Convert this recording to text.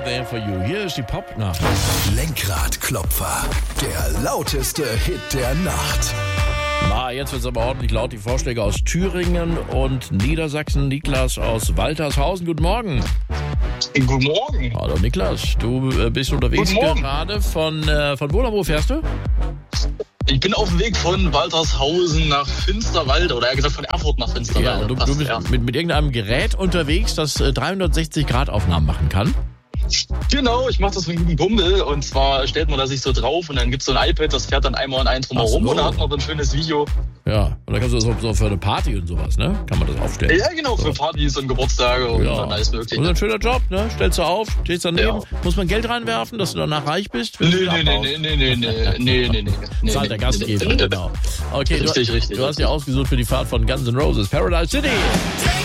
there for you. Hier ist die Popnacht. Lenkradklopfer, der lauteste Hit der Nacht. Na, jetzt wird's aber ordentlich laut. Die Vorschläge aus Thüringen und Niedersachsen. Niklas aus Waltershausen. Guten Morgen. Guten Morgen. Hallo Niklas, du bist unterwegs gerade von wo nach wo fährst du? Ich bin auf dem Weg von Waltershausen nach Finsterwalde, oder eher gesagt von Erfurt nach Finsterwalde. Ja, und du bist mit irgendeinem Gerät unterwegs, das 360-Grad-Aufnahmen machen kann. Genau, ich mache das mit einem Kumpel, und zwar stellt man da sich so drauf und dann gibt es so ein iPad, das fährt dann einmal und eins drumherum und dann hat man so ein schönes Video. Ja, und dann kannst du das so für eine Party und sowas, ne? Kann man das aufstellen. Ja, genau, für Partys und Geburtstage und dann alles mögliche. Und ein schöner Job, ne? Stellst du auf, stehst daneben, muss man Geld reinwerfen, dass du danach reich bist? Nee. Zahlt der Gastgeber, genau. Okay, richtig. Du hast dir ausgesucht für die Fahrt von Guns N' Roses, Paradise City.